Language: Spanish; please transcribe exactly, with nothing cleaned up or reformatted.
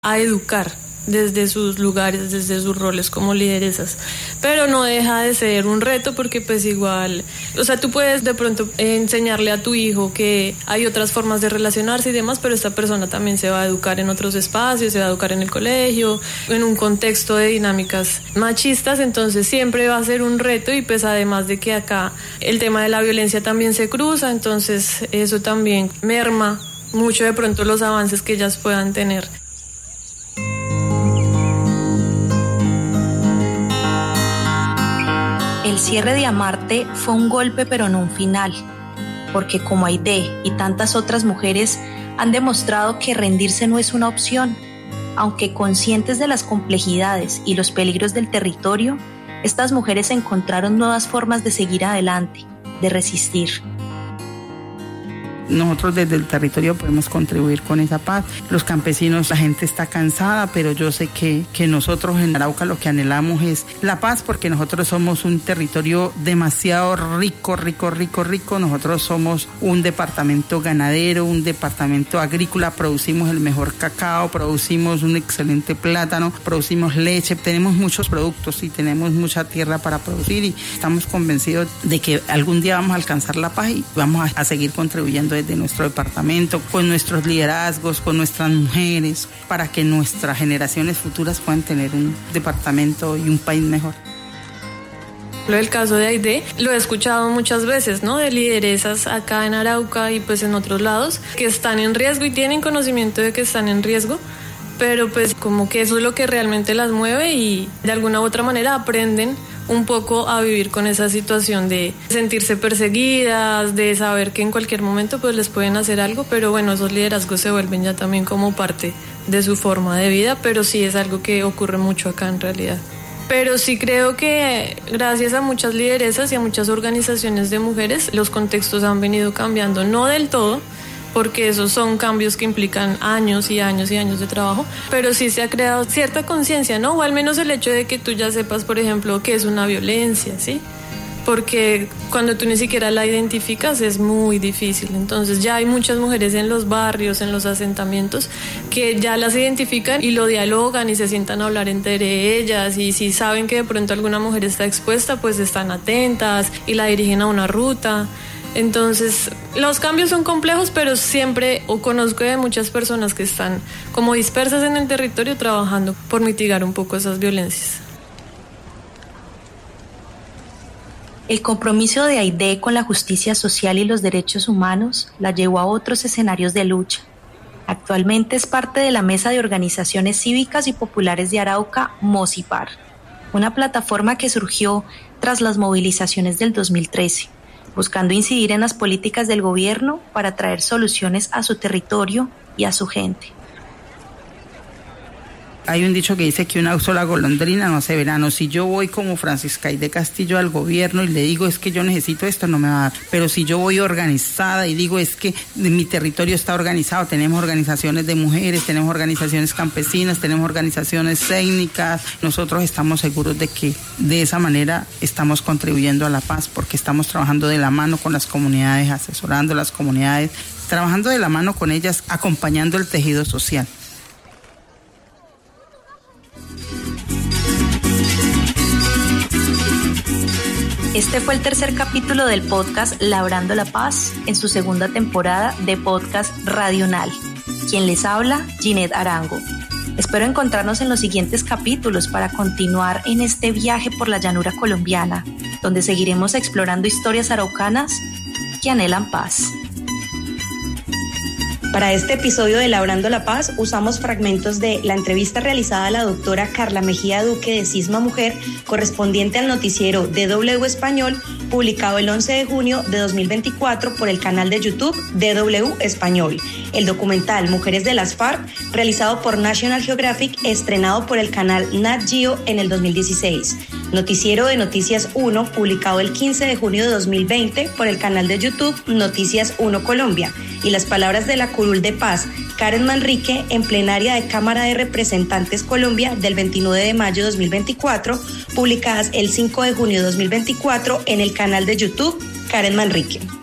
a educar desde sus lugares, desde sus roles como lideresas, pero no deja de ser un reto porque pues igual, o sea, tú puedes de pronto enseñarle a tu hijo que hay otras formas de relacionarse y demás, pero esta persona también se va a educar en otros espacios, se va a educar en el colegio, en un contexto de dinámicas machistas, entonces siempre va a ser un reto y pues además de que acá el tema de la violencia también se cruza, entonces eso también merma mucho de pronto los avances que ellas puedan tener. El cierre de Amarte fue un golpe pero no un final, porque como Aidé y tantas otras mujeres han demostrado que rendirse no es una opción, aunque conscientes de las complejidades y los peligros del territorio, estas mujeres encontraron nuevas formas de seguir adelante, de resistir. Nosotros desde el territorio podemos contribuir con esa paz. Los campesinos, la gente está cansada, pero yo sé que, que nosotros en Arauca lo que anhelamos es la paz, porque nosotros somos un territorio demasiado rico, rico, rico, rico. Nosotros somos un departamento ganadero, un departamento agrícola, producimos el mejor cacao, producimos un excelente plátano, producimos leche, tenemos muchos productos y tenemos mucha tierra para producir y estamos convencidos de que algún día vamos a alcanzar la paz y vamos a, a seguir contribuyendo de nuestro departamento, con nuestros liderazgos, con nuestras mujeres, para que nuestras generaciones futuras puedan tener un departamento y un país mejor. El caso de Aidé lo he escuchado muchas veces, ¿no? De lideresas acá en Arauca y pues en otros lados que están en riesgo y tienen conocimiento de que están en riesgo, pero pues como que eso es lo que realmente las mueve y de alguna u otra manera aprenden un poco a vivir con esa situación de sentirse perseguidas, de saber que en cualquier momento pues les pueden hacer algo, pero bueno, esos liderazgos se vuelven ya también como parte de su forma de vida, pero sí es algo que ocurre mucho acá en realidad. Pero sí creo que gracias a muchas lideresas y a muchas organizaciones de mujeres, los contextos han venido cambiando, no del todo, porque esos son cambios que implican años y años y años de trabajo, pero sí se ha creado cierta conciencia, ¿no? O al menos el hecho de que tú ya sepas, por ejemplo, que es una violencia, ¿sí? Porque cuando tú ni siquiera la identificas es muy difícil. Entonces ya hay muchas mujeres en los barrios, en los asentamientos, que ya las identifican y lo dialogan y se sientan a hablar entre ellas, y si saben que de pronto alguna mujer está expuesta, pues están atentas y la dirigen a una ruta. Entonces, los cambios son complejos, pero siempre, o conozco de muchas personas que están como dispersas en el territorio trabajando por mitigar un poco esas violencias. El compromiso de Aidé con la justicia social y los derechos humanos la llevó a otros escenarios de lucha. Actualmente es parte de la Mesa de Organizaciones Cívicas y Populares de Arauca, MOCIPAR, una plataforma que surgió tras las movilizaciones del dos mil trece. Buscando incidir en las políticas del gobierno para traer soluciones a su territorio y a su gente. Hay un dicho que dice que una sola golondrina no hace verano. Si yo voy como Francisca Aidé Castillo al gobierno y le digo es que yo necesito esto, no me va a dar. Pero si yo voy organizada y digo es que mi territorio está organizado, tenemos organizaciones de mujeres, tenemos organizaciones campesinas, tenemos organizaciones técnicas, nosotros estamos seguros de que de esa manera estamos contribuyendo a la paz, porque estamos trabajando de la mano con las comunidades, asesorando a las comunidades, trabajando de la mano con ellas, acompañando el tejido social. Este fue el tercer capítulo del podcast Labrando la Paz en su segunda temporada de Podcast Radional. Quien les habla, Ginette Arango. Espero encontrarnos en los siguientes capítulos para continuar en este viaje por la llanura colombiana, donde seguiremos explorando historias araucanas que anhelan paz. Para este episodio de Labrando la Paz usamos fragmentos de la entrevista realizada a la doctora Carla Mejía Duque de Cisma Mujer, correspondiente al noticiero D W Español, publicado el once de junio de dos mil veinticuatro por el canal de YouTube D W Español. El documental Mujeres de las FARC, realizado por National Geographic, estrenado por el canal Nat Geo en el dos mil dieciséis. Noticiero de Noticias uno, publicado el quince de junio de dos mil veinte por el canal de YouTube Noticias uno Colombia. Y las palabras de la curul de paz, Karen Manrique, en plenaria de Cámara de Representantes Colombia del veintinueve de mayo de dos mil veinticuatro, publicadas el cinco de junio de dos mil veinticuatro en el canal de YouTube Karen Manrique.